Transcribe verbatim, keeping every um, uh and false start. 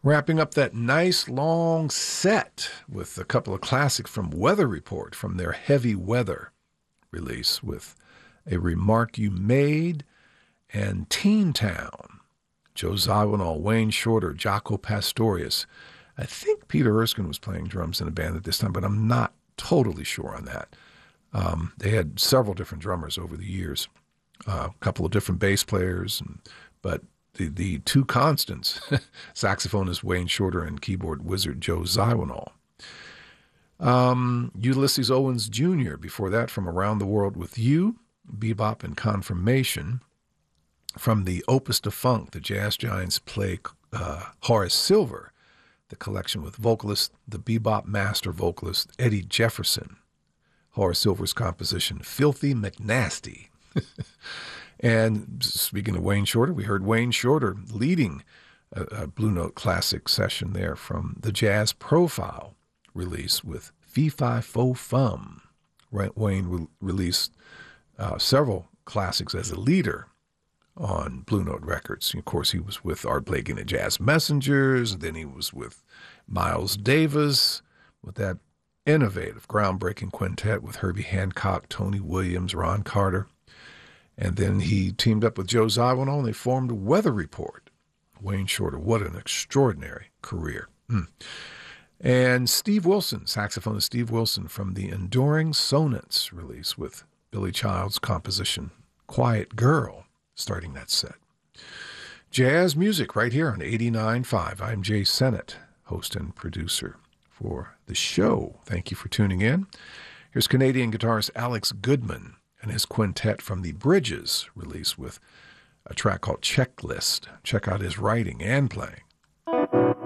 Wrapping up that nice long set with a couple of classics from Weather Report from their Heavy Weather release with A Remark You Made and Teen Town. Joe Zawinul, Wayne Shorter, Jaco Pastorius. I think Peter Erskine was playing drums in the band at this time, but I'm not totally sure on that. Um, they had several different drummers over the years, uh, a couple of different bass players, and, but the, the two constants, saxophonist Wayne Shorter and keyboard wizard Joe Zawinul. Um, Ulysses Owens Junior, before that, from Around the World with You, Bebop and Confirmation. From the Opus de Funk, the Jazz Giants play uh, Horace Silver, the collection with vocalist, the bebop master vocalist Eddie Jefferson. Horace Silver's composition, Filthy McNasty. And speaking of Wayne Shorter, we heard Wayne Shorter leading a, a Blue Note classic session there from the Jazz Profile release with Fee Fi Fo Fum. Wayne re- released uh, several classics as a leader on Blue Note Records. Of course, he was with Art Blakey and the Jazz Messengers, and then he was with Miles Davis with that innovative, groundbreaking quintet with Herbie Hancock, Tony Williams, Ron Carter. And then he teamed up with Joe Zawinul, and they formed Weather Report. Wayne Shorter, what an extraordinary career. Mm. And Steve Wilson, saxophonist Steve Wilson from the Enduring Sonnets release with Billy Child's composition, Quiet Girl, starting that set. Jazz music right here on eighty-nine point five. I'm Jay Sennett, host and producer for the show. Thank you for tuning in. Here's Canadian guitarist Alex Goodman and his quintet from the Bridges release with a track called Checklist. Check out his writing and playing